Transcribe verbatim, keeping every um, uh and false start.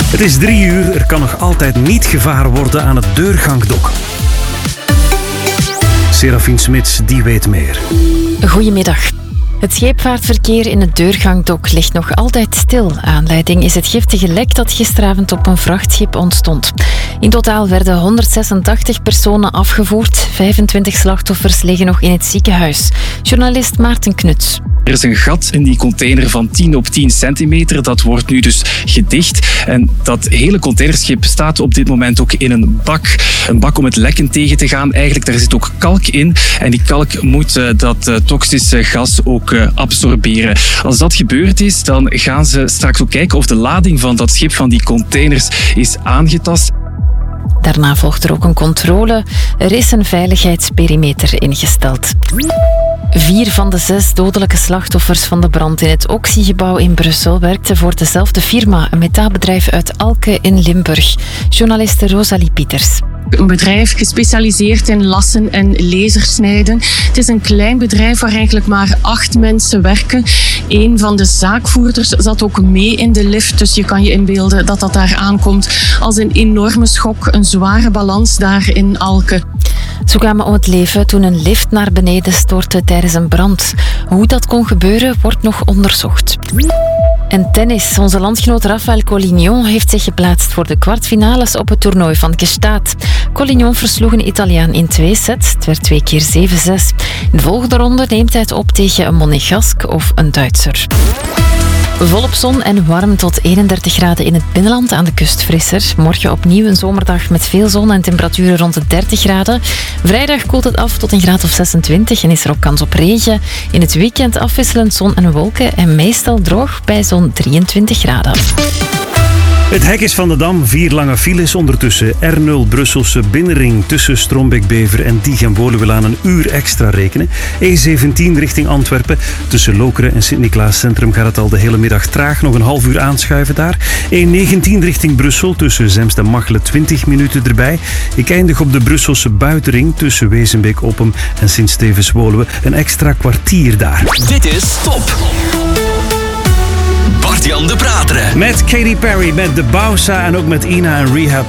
Het is drie uur, er kan nog altijd niet gevaren worden aan het Deurgangdok. Serafien Smits, die weet meer. Goedemiddag. Het scheepvaartverkeer in het Deurgangdok ligt nog altijd stil. Aanleiding is het giftige lek dat gisteravond op een vrachtschip ontstond. In totaal werden honderdzesentachtig personen afgevoerd. vijfentwintig slachtoffers liggen nog in het ziekenhuis. Journalist Maarten Knuts. Er is een gat in die container van tien op tien centimeter. Dat wordt nu dus gedicht. En dat hele containerschip staat op dit moment ook in een bak. Een bak om het lekken tegen te gaan. Eigenlijk, daar zit ook kalk in. En die kalk moet uh, dat uh, toxische gas ook uh, absorberen. Als dat gebeurd is, dan gaan ze straks ook kijken of de lading van dat schip, van die containers, is aangetast. Daarna volgt er ook een controle. Er is een veiligheidsperimeter ingesteld. Vier van de zes dodelijke slachtoffers van de brand in het Oxy-gebouw in Brussel werkten voor dezelfde firma, een metaalbedrijf uit Alke in Limburg. Journaliste Rosalie Pieters. Een bedrijf gespecialiseerd in lassen en lasersnijden. Het is een klein bedrijf waar eigenlijk maar acht mensen werken. Een van de zaakvoerders zat ook mee in de lift, dus je kan je inbeelden dat dat daar aankomt als een enorme schok, een zware balans daar in Alke. Ze kwamen om het leven toen een lift naar beneden stortte tijdens een brand. Hoe dat kon gebeuren, wordt nog onderzocht. En tennis. Onze landgenoot Rafael Collignon heeft zich geplaatst voor de kwartfinales op het toernooi van Gstaad. Collignon versloeg een Italiaan in twee sets. Het werd twee keer zeven zes. In de volgende ronde neemt hij het op tegen een Monegask of een Duitser. Volop zon en warm tot eenendertig graden in het binnenland, aan de kust frisser. Morgen opnieuw een zomerdag met veel zon en temperaturen rond de dertig graden. Vrijdag koelt het af tot een graad of zesentwintig en is er ook kans op regen. In het weekend afwisselend zon en wolken en meestal droog bij zo'n drieëntwintig graden. Het hek is van de Dam, vier lange files ondertussen. R nul Brusselse binnenring tussen Strombeek-Bever en Diegem-Woluwe wil aan een uur extra rekenen. E zeventien richting Antwerpen. Tussen Lokeren en Sint-Niklaas Centrum gaat het al de hele middag traag. Nog een half uur aanschuiven daar. E negentien richting Brussel tussen Zemst en Machelen twintig minuten erbij. Ik eindig op de Brusselse buitenring tussen Wezenbeek-Oppem en Sint-Stevens-Woluwe. Een extra kwartier daar. Dit is Top. Bart-Jan de Prateren. Met Katy Perry, met The Bausa en ook met Ina en Rehab.